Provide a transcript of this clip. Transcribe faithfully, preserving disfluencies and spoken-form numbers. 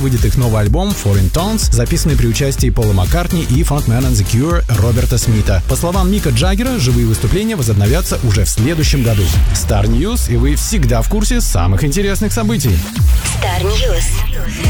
выйдет их новый альбом Foreign Tones, записанный при участии Пола Маккартни и фронтмена The Cure Роберта Смита. По словам Мика Джаггера, живые выступления возобновятся уже в следующем году. Star News, и вы всегда в курсе самых интересных событий. Star News.